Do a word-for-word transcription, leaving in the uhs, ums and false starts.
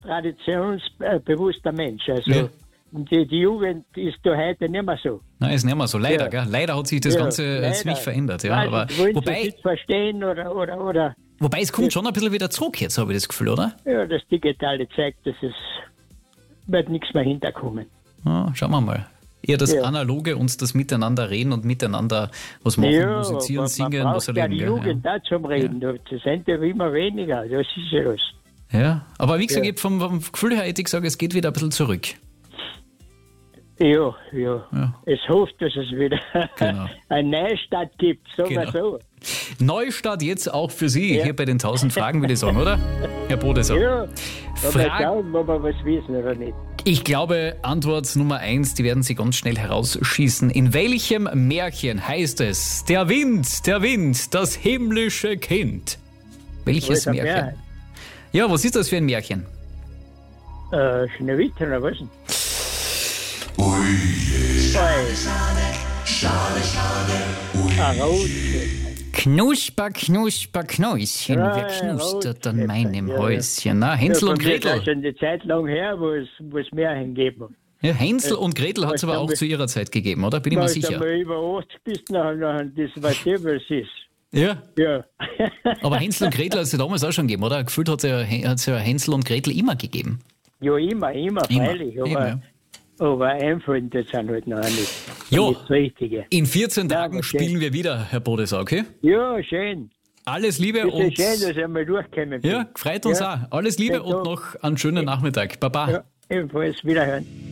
traditionsbewusster Mensch. Also Ja. die, die Jugend ist da heute nicht mehr so. Nein, ist nicht mehr so. Leider, Ja. gell? Leider hat sich das Ja, Ganze leider. ziemlich verändert. Ja. Weiß Aber nicht, wollen sie wobei, nicht verstehen oder, oder, oder wobei, es kommt schon ein bisschen wieder zurück jetzt, habe ich das Gefühl, oder? ja, das Digitale zeigt, dass es wird nichts mehr hinterkommen. Ja, schauen wir mal. Eher das Ja. Analoge und das Miteinander reden und miteinander was machen, Ja, musizieren, aber singen, man was braucht ja erleben. die Gell? Jugend da zum Reden. Das sind ja immer weniger. Das ist ja das. Ja. ja, aber wie gesagt, Ja. ich hab vom, vom Gefühl her hätte ich gesagt, es geht wieder ein bisschen zurück. Ja, ja, Ja. Es hofft, dass es wieder Genau. eine Neustart gibt, sagen wir Genau. so. Neustart jetzt auch für Sie, Ja. hier bei den tausend Fragen, würde ich sagen, oder? Herr Bodeser. Ja, aber Fra- schauen, ob wir was wissen oder nicht. Ich glaube, Antwort Nummer eins, die werden Sie ganz schnell herausschießen. In welchem Märchen heißt es, der Wind, der Wind, das himmlische Kind? Welches Was ein Märchen? Märchen? Ja, was ist das für ein Märchen? Äh, Schneewittchen oder was? Ui, je. Ah, rot. Knusper, knusper, Knäuschen, Ja, wer ja, knustert rot. an meinem Ja, ja. Häuschen? Na, Hänsel Ja, und von mir ist Gretel. das schon eine Zeit lang her, wo es, wo es Märchen gegeben. Ja, Hänsel und Gretel hat es was aber haben auch wir- zu ihrer Zeit gegeben, oder? Bin ich mir Wenn du sicher. mal über achtzig bist, nachher, nachher, das weiß ich, was es ist. Ja, Ja. aber Hänsel und Gretel hat es ja damals auch schon gegeben, oder? Gefühlt hat es ja, hat's ja Hänsel und Gretel immer gegeben. ja, immer, immer, Immer. freilich. Eben, Aber, ja. aber einfallen das sind halt noch nicht. Jo. Das Richtige. In vierzehn Ja, Tagen okay. spielen wir wieder, Herr Bodesau, okay? Ja, schön. Alles Liebe Es ist und schön, dass ich mal durchgekommen bin. ja, freut uns Ja. auch. Alles Liebe Schönen und Tag. noch einen schönen Nachmittag. Baba. Ja, ebenfalls wiederhören.